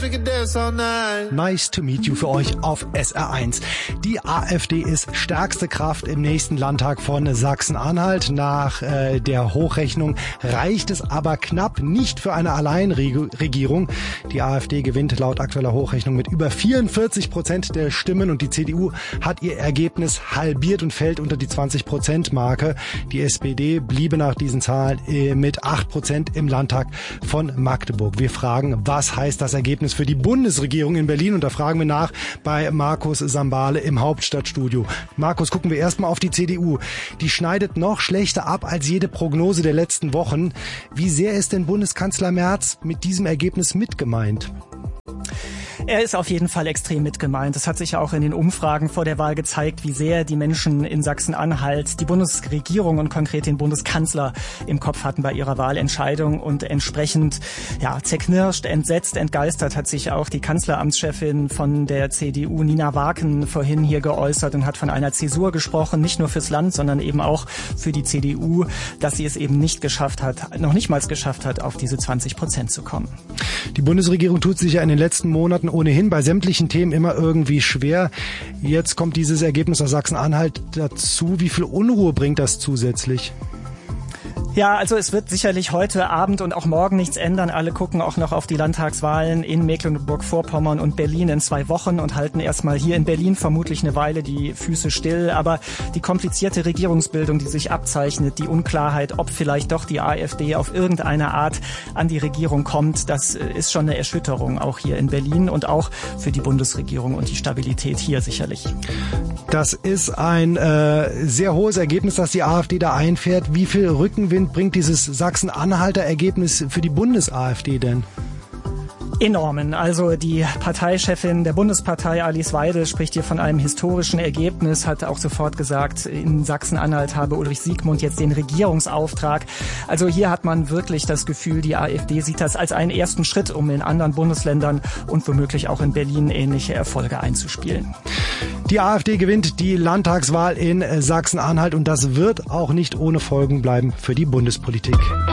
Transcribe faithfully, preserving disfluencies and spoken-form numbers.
Nice to meet you für euch auf S R eins. Die AfD ist stärkste Kraft im nächsten Landtag von Sachsen-Anhalt. Nach äh, der Hochrechnung reicht es aber knapp nicht für eine Alleinregierung. Die AfD gewinnt laut aktueller Hochrechnung mit über vierundvierzig Prozent der Stimmen und die C D U hat ihr Ergebnis halbiert und fällt unter die zwanzig Prozent Marke. Die S P D bliebe nach diesen Zahlen äh, mit acht Prozent im Landtag von Magdeburg. Wir fragen, was heißt das Ergebnis für die Bundesregierung in Berlin? Und da fragen wir nach bei Markus Sambale im Hauptstadtstudio. Markus, gucken wir erstmal auf die C D U. Die schneidet noch schlechter ab als jede Prognose der letzten Wochen. Wie sehr ist denn Bundeskanzler Merz mit diesem Ergebnis mitgemeint? Er ist auf jeden Fall extrem mitgemeint. Es hat sich auch in den Umfragen vor der Wahl gezeigt, wie sehr die Menschen in Sachsen-Anhalt die Bundesregierung und konkret den Bundeskanzler im Kopf hatten bei ihrer Wahlentscheidung. Und entsprechend ja, zerknirscht, entsetzt, entgeistert hat sich auch die Kanzleramtschefin von der C D U, Nina Waken, vorhin hier geäußert und hat von einer Zäsur gesprochen, nicht nur fürs Land, sondern eben auch für die C D U, dass sie es eben nicht geschafft hat, noch nicht mal geschafft hat, auf diese zwanzig Prozent zu kommen. Die Bundesregierung tut sich ja in den letzten Monaten ohnehin bei sämtlichen Themen immer irgendwie schwer. Jetzt kommt dieses Ergebnis aus Sachsen-Anhalt dazu. Wie viel Unruhe bringt das zusätzlich? Ja, also es wird sicherlich heute Abend und auch morgen nichts ändern. Alle gucken auch noch auf die Landtagswahlen in Mecklenburg-Vorpommern und Berlin in zwei Wochen und halten erstmal hier in Berlin vermutlich eine Weile die Füße still. Aber die komplizierte Regierungsbildung, die sich abzeichnet, die Unklarheit, ob vielleicht doch die AfD auf irgendeine Art an die Regierung kommt, das ist schon eine Erschütterung auch hier in Berlin und auch für die Bundesregierung und die Stabilität hier sicherlich. Das ist ein äh, sehr hohes Ergebnis, das die AfD da einfährt. Wie viel Rückenwind bringt dieses Sachsen-Anhalter Ergebnis für die Bundes-AfD denn? Enormen. Also die Parteichefin der Bundespartei, Alice Weidel, spricht hier von einem historischen Ergebnis, hat auch sofort gesagt, in Sachsen-Anhalt habe Ulrich Siegmund jetzt den Regierungsauftrag. Also hier hat man wirklich das Gefühl, die AfD sieht das als einen ersten Schritt, um in anderen Bundesländern und womöglich auch in Berlin ähnliche Erfolge einzuspielen. Die AfD gewinnt die Landtagswahl in Sachsen-Anhalt und das wird auch nicht ohne Folgen bleiben für die Bundespolitik.